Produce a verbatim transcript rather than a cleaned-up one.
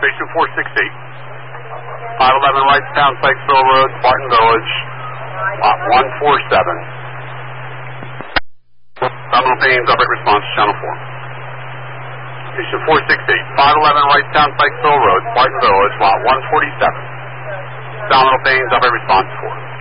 Station four sixty. five eleven right, down Sykesville Road, Spartan Village, lot one forty-seven. Terminal Baines, update response, channel four. Station four sixty, five eleven right, down Sykesville Road, Spartan Village, lot one forty-seven. Terminal Baines, update response four.